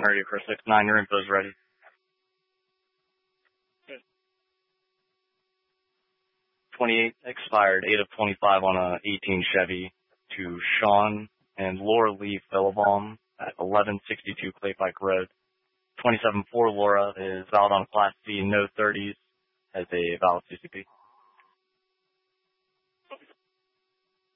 Ready for 6-9, your info's ready. Good. 28 expired, 8 of 25 on a 18 Chevy to Sean and Laura Lee Philbaum at 1162 Clay Pike Road. 27-4 Laura is valid on Class C, no 30s, has a valid CCP.